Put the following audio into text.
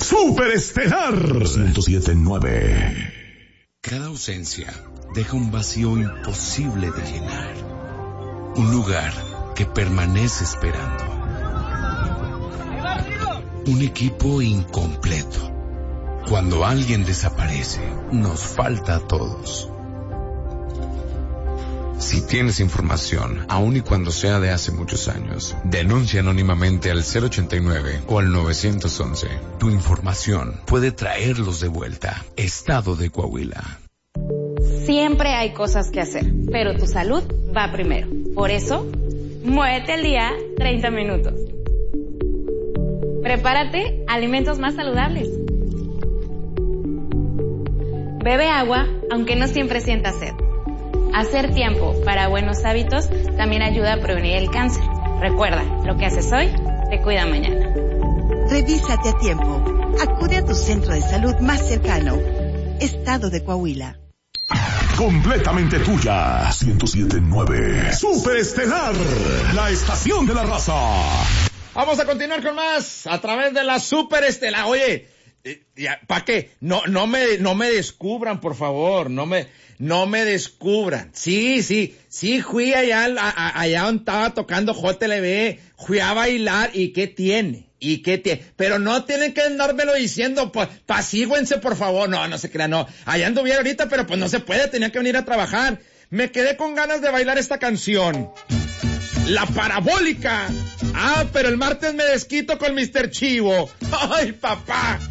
Superestelar 107.9. Cada ausencia deja un vacío imposible de llenar. Un lugar que permanece esperando. Un equipo incompleto. Cuando alguien desaparece, nos falta a todos. Si tienes información, aun y cuando sea de hace muchos años, denuncia anónimamente al 089 o al 911. Tu información puede traerlos de vuelta. Estado de Coahuila. Siempre hay cosas que hacer, pero tu salud va primero. Por eso, muévete al día 30 minutos. Prepárate alimentos más saludables. Bebe agua, aunque no siempre sientas sed. Hacer tiempo para buenos hábitos también ayuda a prevenir el cáncer. Recuerda, lo que haces hoy te cuida mañana. Revísate a tiempo. Acude a tu centro de salud más cercano. Estado de Coahuila. Completamente tuya. 107.9. Superestelar, la estación de la raza. Vamos a continuar con más a través de la Superestelar. Oye, ¿para qué? No me descubran, por favor. No me descubran. Sí, fui allá donde estaba tocando JLB, fui a bailar, ¿y qué tiene? Pero no tienen que andármelo diciendo, pues, pasíguense, por favor. No se crean, no. Allá anduviera ahorita, pero pues no se puede, tenía que venir a trabajar. Me quedé con ganas de bailar esta canción. La Parabólica. Pero el martes me desquito con Mr. Chivo. Ay, papá.